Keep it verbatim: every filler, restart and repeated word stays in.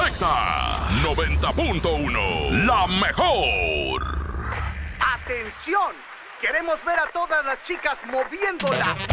correcta. noventa punto uno. La mejor. ¡Atención! Queremos ver a todas las chicas moviéndola.